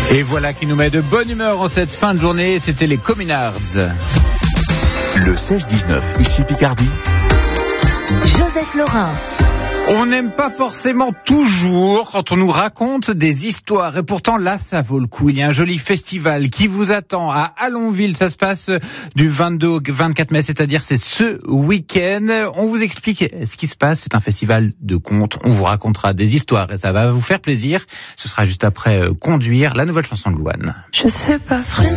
Et voilà qui nous met de bonne humeur en cette fin de journée, c'était les Communards. Le 16-19, ici Picardie. Joseph Laurin. On n'aime pas forcément toujours quand on nous raconte des histoires. Et pourtant, là, ça vaut le coup. Il y a un joli festival qui vous attend à Allonville. Ça se passe du 22 au 24 mai, c'est-à-dire c'est ce week-end. On vous explique ce qui se passe. C'est un festival de contes. On vous racontera des histoires et ça va vous faire plaisir. Ce sera juste après Conduire, la nouvelle chanson de Louane. Je sais pas vraiment.